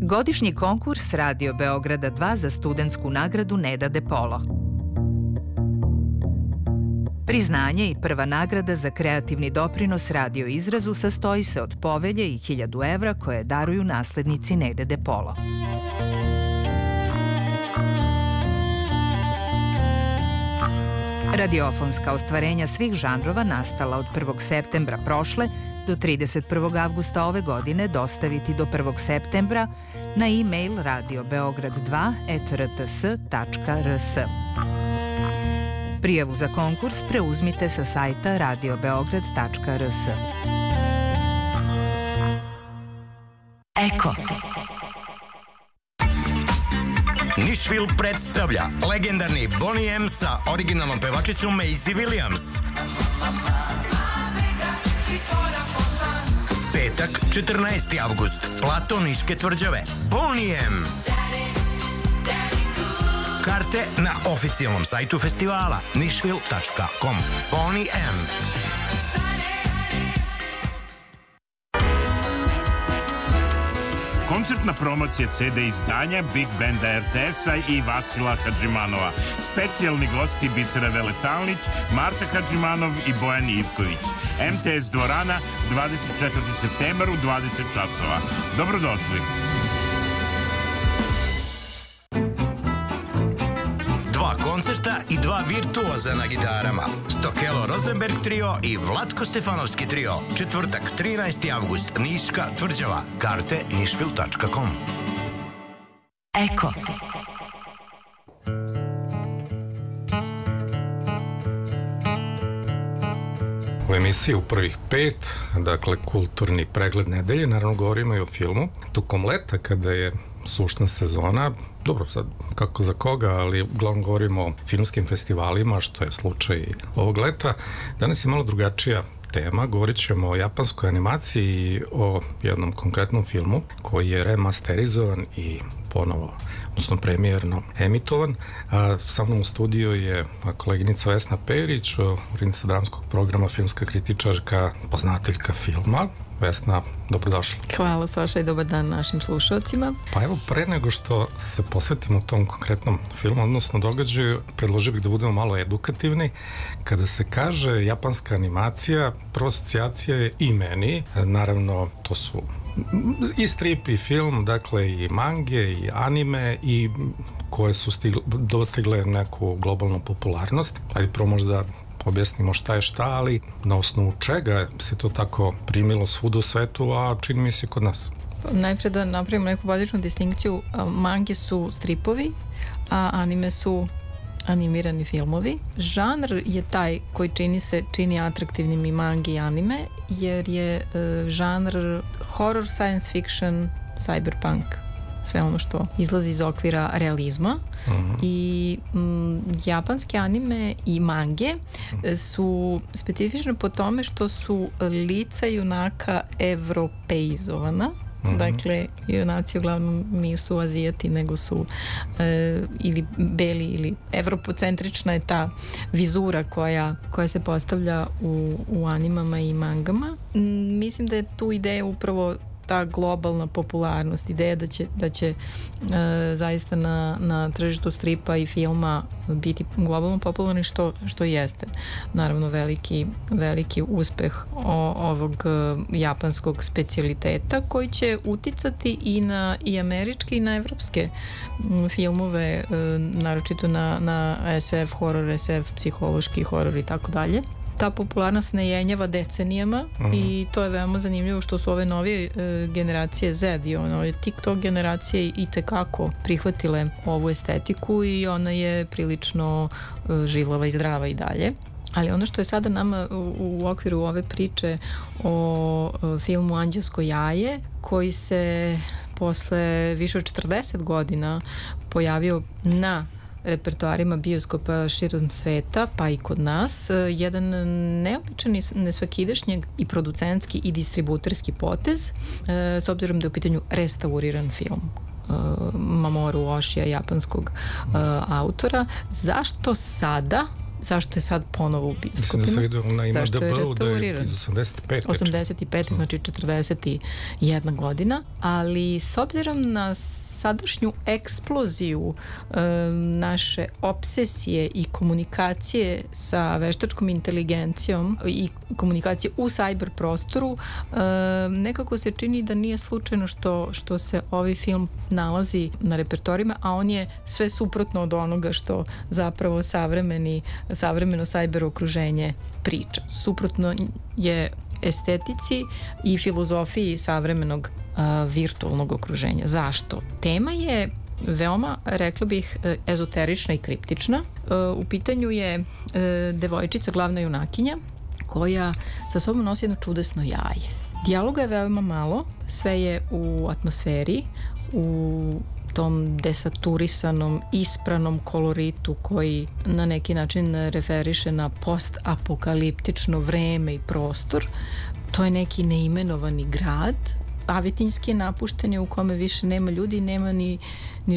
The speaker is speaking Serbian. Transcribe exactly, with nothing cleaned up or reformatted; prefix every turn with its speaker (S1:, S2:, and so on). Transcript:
S1: Godišnji konkurs Radio Beograda dva za studentsku nagradu Neda De Polo. Priznanje i prva nagrada za kreativni doprinos radio izrazu sastoji se od povelje i hiljadu evra koje daruju naslednici Nede De Polo. Radiofonska ostvarenja svih žanrova nastala od prvog septembra prošle do trideset prvog avgusta ove godine dostaviti do prvog septembra na e-mail radio beograd dva et r t s tačka r s. Prijavu za konkurs preuzmite sa sajta radio beograd tačka r s. Eko.
S2: Nišvil predstavlja legendarni Boney M sa originalnom pevačicom Maisie Williams. Petak, četrnaesti avgust, plato Niške tvrđave. Boney M. Karte na oficijalnom sajtu festivala nišvil tačka com. Boney M.
S3: Koncertna promocija ce de izdanja Big Banda er te es-a i Vasila Hadžimanova. Specijalni gosti Bisera Veletalnić, Marta Hadžimanov i Bojan Ivković. em te es dvorana, dvadeset četvrti septembar u dvadeset časova. Dobrodošli.
S2: Dva koncerta i dva virtuoza na gitarama. Stokelo Rosenberg trio i Vlatko Stefanovski trio. Četvrtak, trinaesti avgust, Niška tvrđava. Karte nišvil tačka com.
S1: Eko.
S4: U emisiji u prvih pet, dakle kulturni pregled nedelje, naravno govorimo i o filmu. Tokom leta, kada je sušna sezona, dobro sad kako za koga, ali uglavnom govorimo o filmskim festivalima, što je slučaj ovog leta. Danas je malo drugačija tema, govorit ćemo o japanskoj animaciji i o jednom konkretnom filmu koji je remasterizovan i ponovo, odnosno premijerno emitovan. A sa mnom u studiju je koleginica Vesna Perić, urednica dramskog programa, filmska kritičarka, poznateljka filma. Vesna, dobrodošla.
S5: Hvala Saša i dobar dan našim slušalcima.
S4: Pa evo, pre nego što se posvetimo tom konkretnom filmu, odnosno događaju, predložio bih da budemo malo edukativni. Kada se kaže japanska animacija, prva asocijacija je i meni, naravno to su i strip i film, dakle i mange i anime i koje su stigle, dostigle neku globalnu popularnost. Ajde prvo možda objasnimo šta je šta, ali na osnovu čega se to tako primilo svuda u svetu, a čini mi se kod nas.
S5: Najpre da napravimo neku bazičnu distinkciju. Mange su stripovi, a anime su animirani filmovi. Žanr je taj koji čini se čini atraktivnim i mangi i anime, jer je e, žanr horror, science fiction, cyberpunk, sve ono što izlazi iz okvira realizma. Uh-huh. I m, japanski anime i mange su specifične po tome što su lica junaka evropeizovana. Uh-huh. Dakle, junaci uglavnom nisu Azijati, nego su e, ili beli ili evropocentrična je ta vizura koja, koja se postavlja u, u animama i mangama. M, mislim da je tu ideja upravo ta globalna popularnost, ideja da će, da će e, zaista na, na tržištu stripa i filma biti globalno popularni, što, što jeste naravno veliki, veliki uspeh o, ovog japanskog specijaliteta koji će uticati i na i američke i na evropske filmove, e, naročito na, na es ef, horor, es ef, psihološki horor i tako dalje. Ta popularnost ne jenjava decenijama. Uh-huh. I to je veoma zanimljivo što su ove novije e, generacije Z i ono, TikTok generacije i tekako prihvatile ovu estetiku i ona je prilično e, žilava i zdrava i dalje. Ali ono što je sada nama u, u okviru ove priče o, o filmu Anđelsko jaje, koji se posle više od četrdeset godina pojavio na repertoarima bioskopa širom sveta, pa i kod nas, jedan neobičan i nesvakidašnjeg i producentski i distributerski potez, s obzirom da je u pitanju restauriran film Mamoru Oshija, japanskog autora. Zašto sada zašto je sad ponovo u bioskopima.
S4: Mislim da se vidio na I M
S5: Zašto
S4: D
S5: je
S4: B-u da je
S5: restauriran?
S4: iz osamdeset pete.
S5: osamdeset pete znači četrdeset jedna godina, ali s obzirom na sadašnju eksploziju e, naše obsesije i komunikacije sa veštačkom inteligencijom i komunikacije u cyber prostoru, e, nekako se čini da nije slučajno što, što se ovaj film nalazi na repertorima, a on je sve suprotno od onoga što zapravo savremeni, savremeno cyber okruženje priča. Suprotno je estetici i filozofiji savremenog a, virtualnog okruženja. Zašto? Tema je veoma, rekla bih, ezoterična i kriptična. E, u pitanju je e, devojčica, glavna junakinja, koja sa sobom nosi jedno čudesno jaje. Dijaloga je veoma malo, sve je u atmosferi, u tom desaturisanom, ispranom koloritu koji na neki način referiše na post-apokaliptično vreme i prostor. To je neki neimenovani grad. Avetinjski je napušten, u kome više nema ljudi, nema ni, ni